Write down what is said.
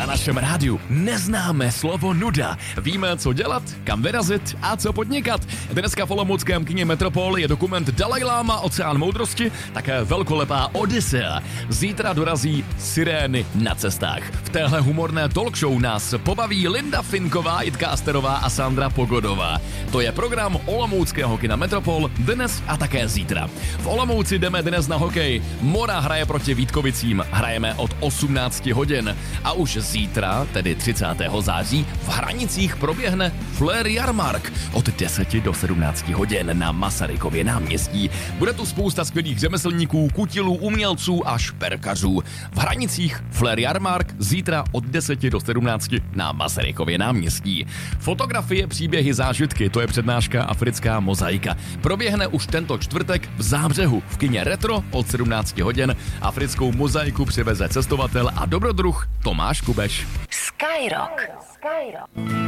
našem rádiu neznáme slovo nuda. Víme, co dělat, kam vyrazit a co podnikat. Dneska v olomouckém kině Metropol je dokument Dalajláma, Oceán moudrosti, také velkolepá Odyssea. Zítra dorazí Sirény na cestách. V téhle humorné talk show nás pobaví Linda Finková, Jitka Asterová a Sandra Pogodová. To je program olomouckého kina Metropol dnes a také zítra. V Olomouci jdeme dnes na hokej. Mora hraje proti Vítkovicím. Hrajeme od 18 hodin. A už zítra, tedy 30. září, v Hranicích proběhne Flair Jarmark od 10 do 17 hodin na Masarykově náměstí. Bude tu spousta skvělých řemeslníků, kutilů, umělců a šperkařů. V Hranicích Flair Jarmark zítra od 10 do 17 na Masarykově náměstí. Fotografie, příběhy, zážitky, to je přednáška Africká mozaika. Proběhne už tento čtvrtek v Zábřehu v kině Retro od 17 hodin. Africkou mozaiku přiveze cestovatel a dobrodruh Tomáš Kubeš. Skyrock.